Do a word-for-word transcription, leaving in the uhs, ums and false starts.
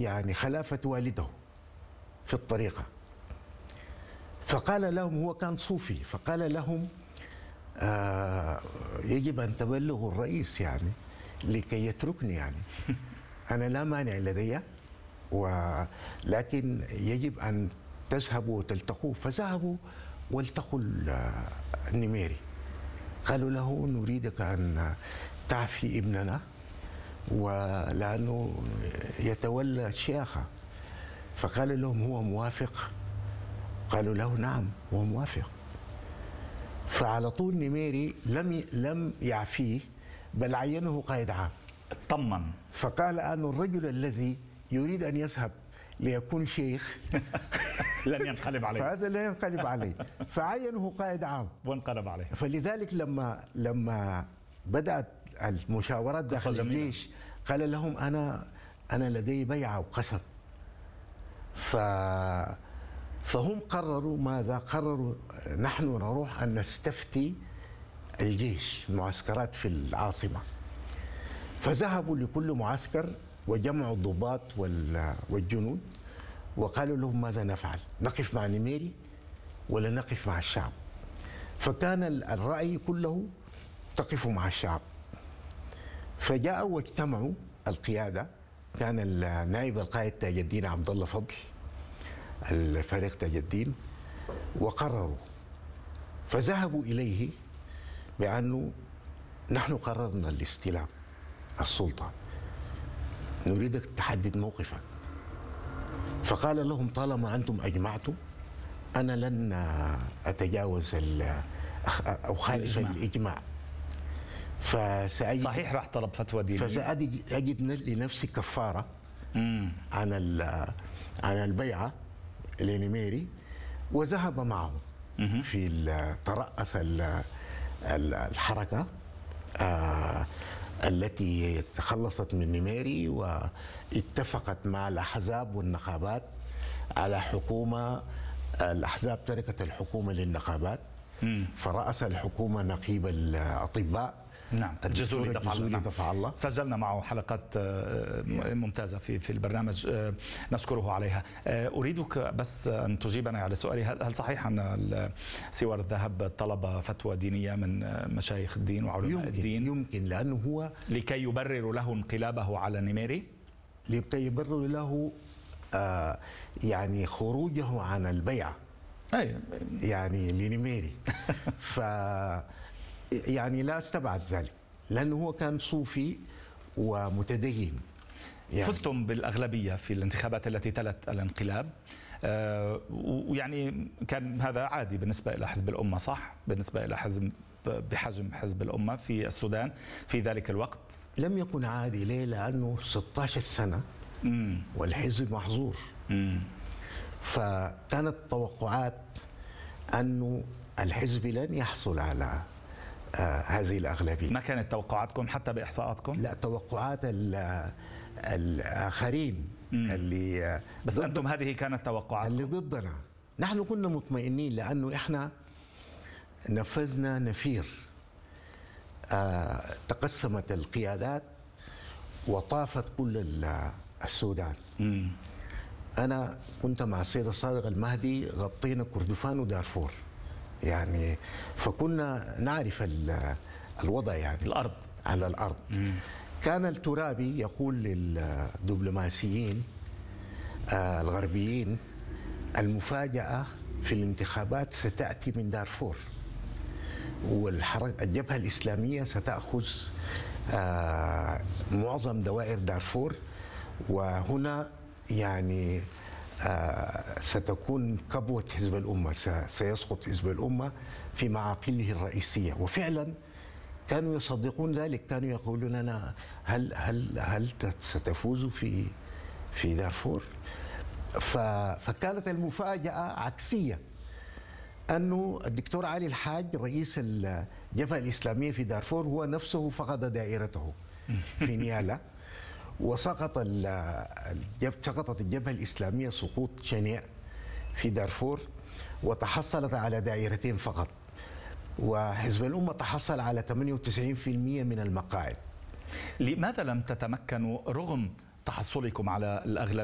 يعني خلافة والده في الطريقة. فقال لهم، هو كان صوفي، فقال لهم آه يجب أن تبلغوا الرئيس يعني لكي يتركني، يعني أنا لا مانع لدي، ولكن يجب أن تذهبوا وتلتقوا. فذهبوا والتقوا النميري، قالوا له نريدك أن تعفي ابننا ولأنه يتولى الشياخة. فقال لهم هو موافق؟ قالوا له نعم هو موافق. فعلى طول نميري لم لم يعفيه، بل عينه قائد عام. طمن. فقال أن الرجل الذي يريد أن يذهب ليكون شيخ لن ينقلب عليه، فهذا لا ينقلب عليه، فعينه قائد عام وانقلب عليه. فلذلك لما لما بدأت المشاورات داخل الجيش قال لهم أنا أنا لدي بيعة وقسم. ف فهم قرروا ماذا؟ قرروا نحن نروح أن نستفتي الجيش المعسكرات في العاصمة. فذهبوا لكل معسكر وجمعوا الضباط والجنود وقالوا لهم ماذا نفعل؟ نقف مع نميري ولا نقف مع الشعب؟ فكان الرأي كله تقف مع الشعب. فجاءوا واجتمعوا القيادة، كان النائب القائد تاج الدين عبد الله فضل الفريق تاج الدين، وقرروا. فذهبوا إليه بأنه نحن قررنا الاستلام السلطة، نريدك تحدد موقفك. فقال لهم طالما أنتم أجمعتم أنا لن أتجاوز أو خالف الإجماع. فسأجد صحيح راح طلب فتوى دينية، فسأجد لنفسي كفارة مم. عن عن البيعة لنميري. وذهب معه مم. في ترأس الحركة آه التي تخلصت من نميري، واتفقت مع الأحزاب والنقابات على حكومة. الأحزاب تركت الحكومة للنقابات، مم. فرأس الحكومة نقيب الأطباء نعم الجزولي دفع الله. نعم. دفع الله سجلنا معه حلقات ممتازة في في البرنامج نشكره عليها. أريدك بس أن تجيبنا على سؤالي، هل صحيح أن سوار الذهب طلب فتوى دينية من مشايخ الدين وعلماء يمكن الدين؟ يمكن لأنه هو لكي يبرر له انقلابه على نميري، لكي يبرر له آه يعني خروجه عن البيعة أي. يعني لنميري. ف يعني لا استبعد ذلك لأنه هو كان صوفي ومتدين. يعني فزتم بالأغلبية في الانتخابات التي تلت الانقلاب، آه ويعني كان هذا عادي بالنسبة إلى حزب الأمة، صح؟ بالنسبة إلى حزب بحجم حزب الأمة في السودان في ذلك الوقت لم يكن عادي. ليه؟ لأنه ستة عشر سنة مم. والحزب محظور. مم. فكانت التوقعات أنه الحزب لن يحصل على آه هذه الأغلبية. ما كانت توقعاتكم حتى بإحصاءاتكم؟ لا، توقعات الآخرين مم. اللي بس أنتم هذه كانت توقعاتكم اللي ضدنا. نحن كنا مطمئنين لأنه إحنا نفذنا نفير. آه تقسمت القيادات وطافت كل السودان. مم. أنا كنت مع السيد الصادق المهدي، غطينا كردفان ودارفور يعني، فكنا نعرف الوضع يعني الأرض على الأرض. مم. كان الترابي يقول للدبلوماسيين آه الغربيين المفاجأة في الانتخابات ستأتي من دارفور، والحركة الجبهة الإسلامية ستأخذ آه معظم دوائر دارفور، وهنا يعني آه ستكون كبوة حزب الأمة، سيسقط حزب الأمة في معاقله الرئيسية. وفعلا كانوا يصدقون ذلك، كانوا يقولون لنا هل هل هل ستفوز في في دارفور؟ فكانت المفاجأة عكسية، أنه الدكتور علي الحاج رئيس الجبهة الإسلامية في دارفور هو نفسه فقد دائرته في نيالا، وسقط سقطت الجبهة الإسلامية سقوط شنيع في دارفور، وتحصلت على دائرتين فقط، وحزب الأمة تحصل على ثمانية وتسعين بالمئة من المقاعد. لماذا لم تتمكنوا رغم تحصلكم على الأغلبية